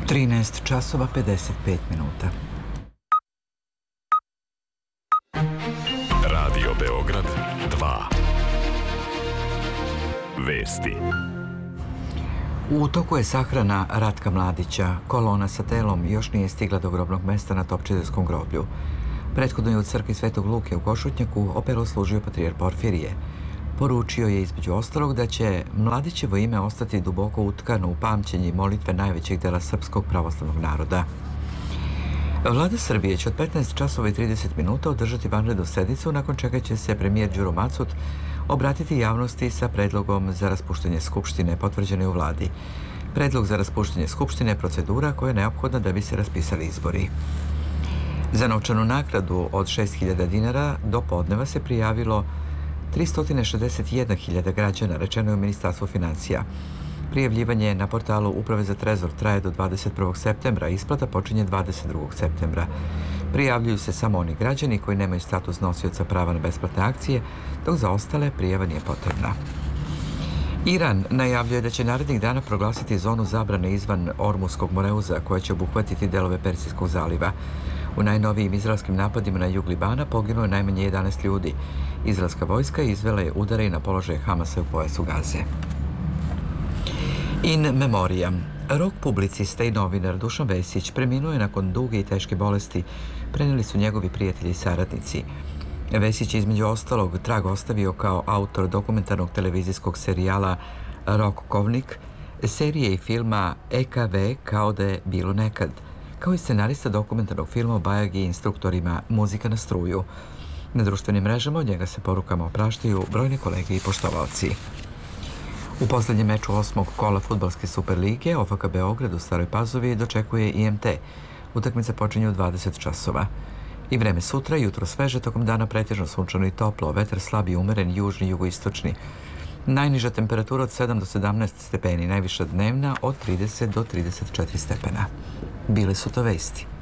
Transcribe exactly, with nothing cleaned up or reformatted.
trinaest časova pedeset pet minuta. Radio Beograd dva. Vesti. U toku je sahrana Ratka Mladića. Kolona sa telom još nije stigla do grobnog mesta na Topčiderskom groblju. Prethodno je u crkvi Svetog Luke u Košutnjaku opelo služio patrijar Porfirije. Poručio je između ostalog da će Mladićevo ime ostati duboko utkano u pamćenje i molitve najvećeg dela srpskog pravoslavnog naroda. Vlada Srbije će od petnaest časova i trideset minuta održati vanrednu sednicu, nakon čega će se premijer Đuro Macut obratiti javnosti sa predlogom za raspuštanje Skupštine potvrđene u vladi. Predlog za raspuštanje Skupštine je procedura koja je neophodna da bi se raspisali izbori. Za novčanu nagradu od šest hiljada dinara do podneva se prijavilo tristo šezdeset jedna hiljada građana, rečeno je u Ministarstvu financija. Prijavljivanje na portalu Uprave za trezor traje do dvadeset prvog septembra, a isplata počinje dvadeset drugog septembra. Prijavljuju se samo oni građani koji nemaju status nosioca prava na besplatne akcije, dok za ostale prijava nije potrebna. Iran najavljuje da će narednih dana proglasiti zonu zabrane izvan Ormuskog moreuza, koja će obuhvatiti delove Persijskog zaliva. U najnovijim izraelskim napadima na jug Libana poginulo je najmanje jedanaest ljudi. Izraelska vojska izvela je udare i na položaje Hamasa u pojasu Gaze. In memoriam. Rock publicista i novinar Dušan Vesić preminuo je nakon duge i teške bolesti, prenijeli su njegovi prijatelji i saradnici. Vesić je između ostalog trag ostavio kao autor dokumentarnog televizijskog serijala Rokovnik, serije i filma E K V kao da je bilo nekad, kao i scenarista dokumentarnog filma o Bajagi i instruktorima Muzika na struju. Na društvenim mrežama od njega se porukama opraštaju brojni kolege i poštovaoci. U poslednjem meču osmog kola fudbalske Superlige O F K Beograd u Staroj Pazovi dočekuje I M T. Utakmica počinje u dvadeset časova. I vreme sutra, jutro sveže, tokom dana pretežno sunčano i toplo, vetar slab i umeren, južni i jugoistočni. Najniža temperatura od sedam do sedamnaest stepeni, najviša dnevna od trideset do trideset četiri stepena. Bile su to vesti.